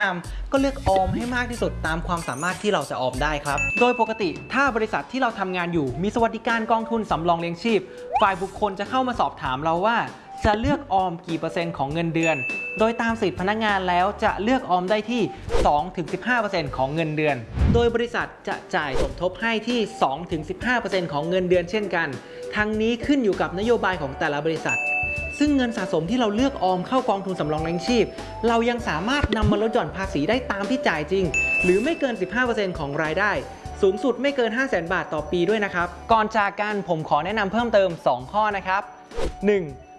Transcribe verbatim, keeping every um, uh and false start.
ก็เลือกออมให้มากที่สุดตามความสามารถที่เราจะออมได้ครับโดยปกติถ้าบริษัทที่เราทำงานอยู่มีสวัสดิการกองทุนสำรองเลี้ยงชีพฝ่ายบุคคลจะเข้ามาสอบถามเราว่าจะเลือกออมกี่เปอร์เซ็นต์ของเงินเดือนโดยตามสิทธิพนักงานแล้วจะเลือกออมได้ที่ สองถึงสิบห้าเปอร์เซ็นต์ ของเงินเดือนโดยบริษัทจะจ่ายสมทบให้ที่ สองถึงสิบห้าเปอร์เซ็นต์ ของเงินเดือนเช่นกันทั้งนี้ขึ้นอยู่กับนโยบายของแต่ละบริษัทซึ่งเงินสะสมที่เราเลือกออมเข้ากองทุนสำรองเลี้ยงชีพเรายังสามารถนำมาลดหย่อนภาษีได้ตามที่จ่ายจริงหรือไม่เกิน สิบห้าเปอร์เซ็นต์ ของรายได้สูงสุดไม่เกิน ห้าแสน บาทต่อปีด้วยนะครับก่อนจากกันผมขอแนะนำเพิ่มเติมสองข้อนะครับ หนึ่ง